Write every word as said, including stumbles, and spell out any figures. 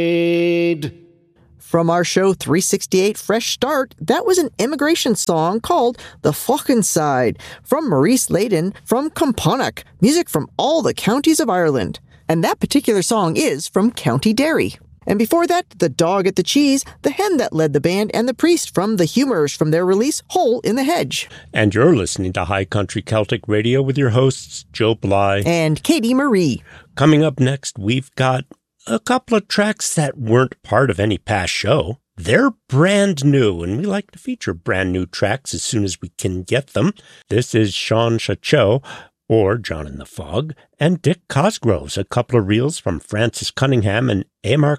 From our show three sixty-eight Fresh Start, that was an immigration song called The Fucking Side from Maurice Layden from Componach, music from all the counties of Ireland. And that particular song is from County Derry. And before that, The Dog at the Cheese, The Hen That Led the Band, and The Priest from The Humours from their release Hole in the Hedge. And you're listening to High Country Celtic Radio with your hosts, Joe Bly and Katie Marie. Coming up next, we've got a couple of tracks that weren't part of any past show. They're brand new, and we like to feature brand new tracks as soon as we can get them. This is Sean Chacho, or John in the Fog, and Dick Cosgroves, a couple of reels from Francis Cunningham and Amar